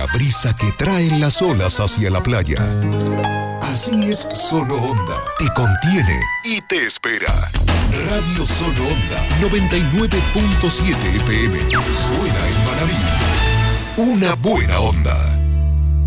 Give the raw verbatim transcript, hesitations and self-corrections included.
la brisa que traen las olas hacia la playa. Así es Solo Onda. Te contiene y te espera. Radio Solo Onda noventa y nueve punto siete F M. Suena en Manabí. Una buena onda.